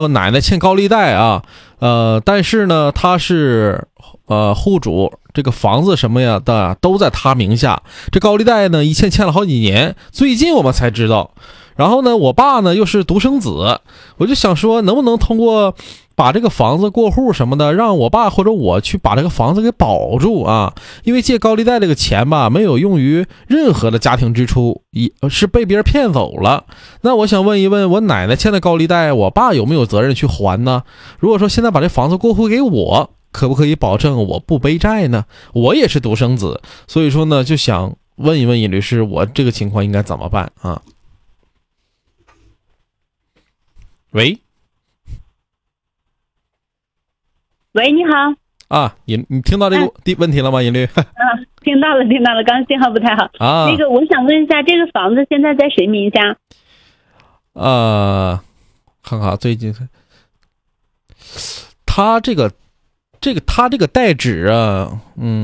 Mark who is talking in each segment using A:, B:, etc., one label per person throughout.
A: 奶奶欠高利贷啊，但是呢，他是户主，这个房子什么呀的都在他名下，这高利贷呢一欠了好几年，最近我们才知道。然后呢，我爸呢又是独生子，我就想说，能不能通过把这个房子过户什么的，让我爸或者我去把这个房子给保住啊？因为借高利贷这个钱吧，没有用于任何的家庭支出，是被别人骗走了。那我想问一问，我奶奶欠的高利贷，我爸有没有责任去还呢？如果说现在把这房子过户给我，可不可以保证我不背债呢？我也是独生子，所以说呢，就想问一问尹律师，我这个情况应该怎么办啊？喂，
B: 你好
A: 啊，你听到这个问题了吗，尹律？
B: 听到了，刚刚信号不太好啊。那个，我想问一下，这个房子现在在谁名下？
A: 看看最近，他这个代指啊，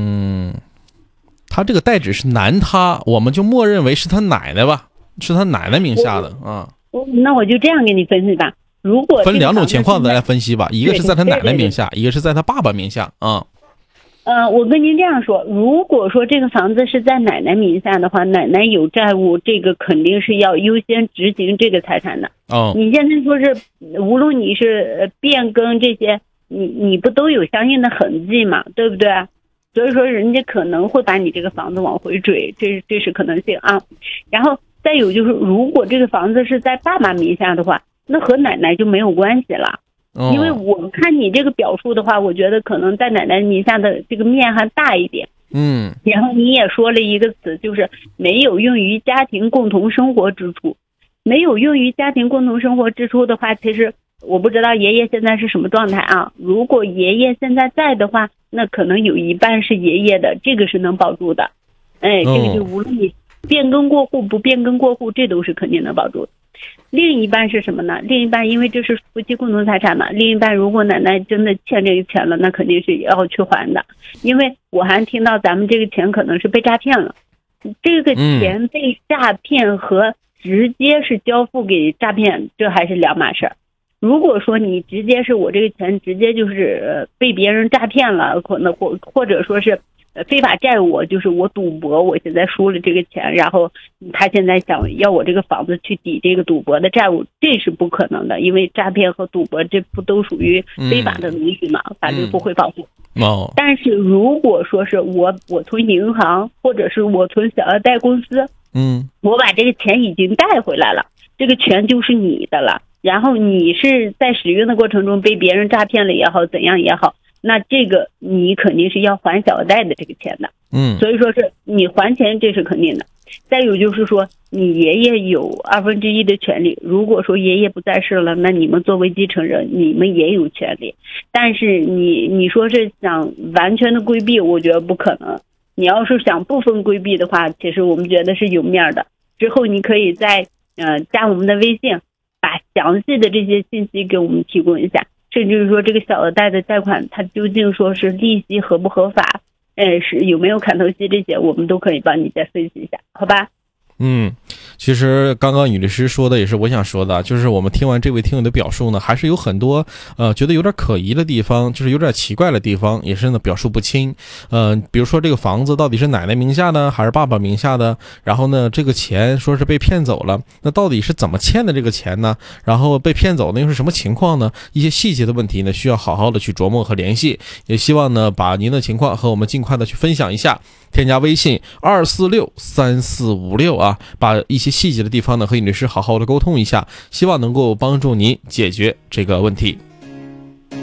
A: 他这个代指是男他，我们就默认为是他奶奶吧，是他奶奶名下的啊。
B: 那我就这样给你分析吧。如果
A: 分两种情况咱来分析吧，一个是在他奶奶名下，一个是在他爸爸名下啊。
B: 我跟您这样说，如果说这个房子是在奶奶名下的话，奶奶有债务，这个肯定是要优先执行这个财产的。你现在说是，无论你是变更这些，你不都有相应的痕迹嘛，对不对？所以说人家可能会把你这个房子往回追，这是可能性啊。然后再有就是，如果这个房子是在爸爸名下的话，那和奶奶就没有关系了。因为我看你这个表述的话，我觉得可能在奶奶名下的这个面还大一点。然后你也说了一个词，就是没有用于家庭共同生活支出。没有用于家庭共同生活支出的话，其实我不知道爷爷现在是什么状态啊。如果爷爷现在在的话，那可能有一半是爷爷的，这个是能保住的。这个就无论你变更过户不变更过户，这都是肯定能保住的。另一半是什么呢？另一半因为这是夫妻共同财产嘛，另一半如果奶奶真的欠这个钱了，那肯定是要去还的。因为我还听到咱们这个钱可能是被诈骗了，这个钱被诈骗和直接是交付给诈骗，这还是两码事。如果说你直接是我这个钱直接就是被别人诈骗了，可能或者说是非法债务，就是我赌博，我现在输了这个钱，然后他现在想要我这个房子去抵这个赌博的债务，这是不可能的，因为诈骗和赌博这不都属于非法的东西嘛，法律不会保护。但是如果说是我从银行或者是我从小额贷公司，我把这个钱已经带回来了，这个钱就是你的了，然后你是在使用的过程中被别人诈骗了也好，怎样也好，那这个你肯定是要还小额贷的这个钱的。所以说是你还钱，这是肯定的。再有就是说，你爷爷有1/2的权利，如果说爷爷不在世了，那你们作为继承人，你们也有权利。但是你说是想完全的规避，我觉得不可能。你要是想部分规避的话，其实我们觉得是有面的。之后你可以再加我们的微信，把详细的这些信息给我们提供一下，甚至是说这个小额贷的贷款它究竟说是利息合不合法，是有没有砍头息，这些我们都可以帮你再分析一下，好吧？
A: 其实刚刚尹律师说的也是我想说的，就是我们听完这位听友的表述呢，还是有很多觉得有点可疑的地方，就是有点奇怪的地方，也是呢表述不清。比如说这个房子到底是奶奶名下呢，还是爸爸名下的？然后呢，这个钱说是被骗走了，那到底是怎么欠的这个钱呢？然后被骗走的又是什么情况呢？一些细节的问题呢，需要好好的去琢磨和联系。也希望呢，把您的情况和我们尽快的去分享一下。添加微信2463456啊，把一些细节的地方呢和尹律师好好的沟通一下，希望能够帮助您解决这个问题。